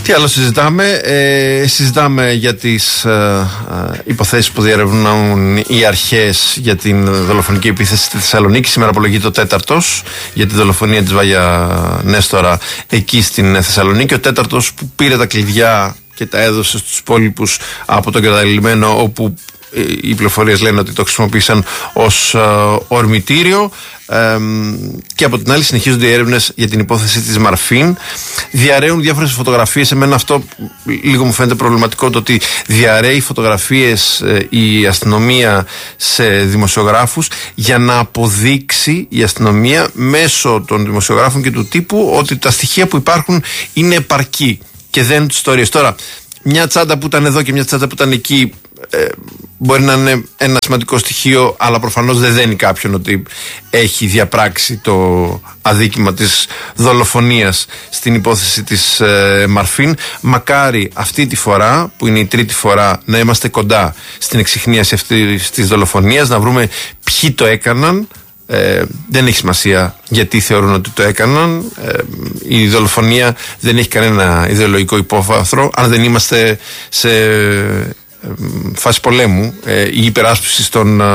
Τι άλλο συζητάμε? Συζητάμε για τις υποθέσεις που διερευνούν οι αρχές για την δολοφονική επίθεση στη Θεσσαλονίκη. Σήμερα απολογείται ο τέταρτος για τη δολοφονία της Βάγια Νέστορα εκεί στην Θεσσαλονίκη. Ο τέταρτος που πήρε τα κλειδιά και τα έδωσε στους υπόλοιπους από τον καταλυμμένο, όπου οι πληροφορίες λένε ότι το χρησιμοποίησαν ως ορμητήριο. Και από την άλλη συνεχίζονται οι έρευνες για την υπόθεση της Μαρφίν. Διαρρέουν διάφορες φωτογραφίες. Εμένα αυτό λίγο μου φαίνεται προβληματικό, το ότι διαρρέει φωτογραφίες η αστυνομία σε δημοσιογράφους για να αποδείξει η αστυνομία μέσω των δημοσιογράφων και του τύπου ότι τα στοιχεία που υπάρχουν είναι επαρκή και δεν τις ιστορίες. Τώρα, μια τσάντα που ήταν εδώ και μια τσάντα που ήταν εκεί μπορεί να είναι ένα σημαντικό στοιχείο, αλλά προφανώς δεν δένει κάποιον ότι έχει διαπράξει το αδίκημα της δολοφονίας στην υπόθεση της Μαρφίν. Μακάρι αυτή τη φορά, που είναι η τρίτη φορά, να είμαστε κοντά στην εξιχνίαση αυτής της δολοφονίας, να βρούμε ποιοι το έκαναν. Δεν έχει σημασία γιατί θεωρούν ότι το έκαναν. Η δολοφονία δεν έχει κανένα ιδεολογικό υπόβαθρο. Αν δεν είμαστε σε φάση πολέμου ή υπεράσπισης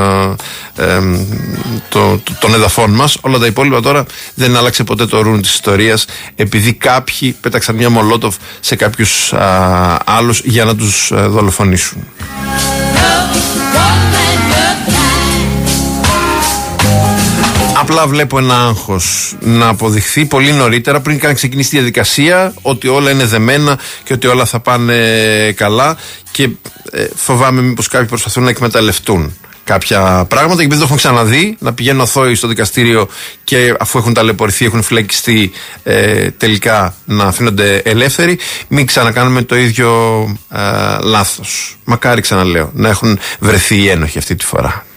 των εδαφών μας, όλα τα υπόλοιπα τώρα δεν άλλαξε ποτέ το ρούν της ιστορίας, επειδή κάποιοι πέταξαν μια μολότοφ σε κάποιους άλλους για να τους δολοφονήσουν. Απλά βλέπω ένα άγχος να αποδειχθεί πολύ νωρίτερα, πριν καν ξεκινήσει τη διαδικασία, ότι όλα είναι δεμένα και ότι όλα θα πάνε καλά, και φοβάμαι μήπως κάποιοι προσπαθούν να εκμεταλλευτούν κάποια πράγματα, και επειδή το έχουν ξαναδεί, να πηγαίνουν αθώοι στο δικαστήριο και αφού έχουν ταλαιπωρηθεί, έχουν φυλακιστεί, τελικά να αφήνονται ελεύθεροι. Μην ξανακάνουμε το ίδιο λάθος. Μακάρι, ξαναλέω, να έχουν βρεθεί οι ένοχοι αυτή τη φορά.